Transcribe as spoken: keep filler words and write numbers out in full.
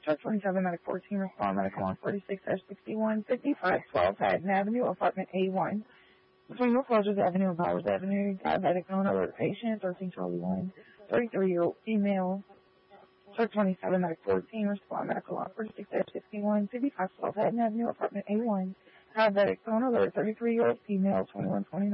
Truck twenty-seven, medic fourteen, respond, medical on forty-six sixty-one, fifty-five twelve, Haddon Avenue, apartment A one. Between North Rogers Avenue and Powers Avenue, diabetic owner, alert patient, thirteen twenty-one, thirty-three-year-old female. Truck twenty-seven, medic fourteen, respond, medical on forty-six sixty-one, fifty-five twelve, Haddon Avenue, apartment A one. Diabetic owner, alert thirty-three-year-old female, twenty-one twenty-nine.